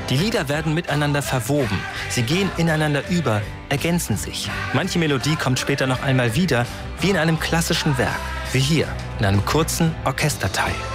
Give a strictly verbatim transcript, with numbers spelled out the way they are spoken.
Die Lieder werden miteinander verwoben. Sie gehen ineinander über, ergänzen sich. Manche Melodie kommt später noch einmal wieder, wie in einem klassischen Werk, wie hier, in einem kurzen Orchesterteil.